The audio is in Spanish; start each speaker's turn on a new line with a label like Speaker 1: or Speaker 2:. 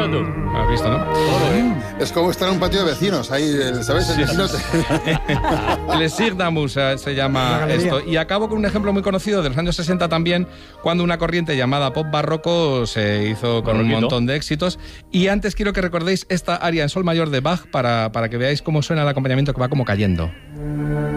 Speaker 1: sonando.
Speaker 2: ¿Has visto, no?
Speaker 3: Es como estar en un patio de vecinos, ahí, ¿sabes? El vecino
Speaker 2: Les Signamus se llama esto. Y acabo con un ejemplo muy conocido de los años 60 también, cuando una corriente llamada pop barroco se hizo con un montón de éxitos. Y antes quiero que recordéis esta aria en sol mayor de Bach para que veáis cómo suena el acompañamiento, que va como cayendo.